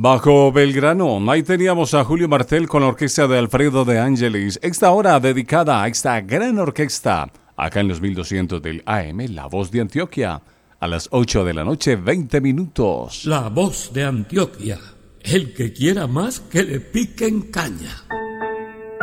Bajo Belgrano, ahí teníamos a Julio Martel con la orquesta de Alfredo de Angelis. Esta hora dedicada a esta gran orquesta, acá en los 1200 del AM, La Voz de Antioquia, a las 8 de la noche, 20 minutos. La Voz de Antioquia, el que quiera más que le piquen caña.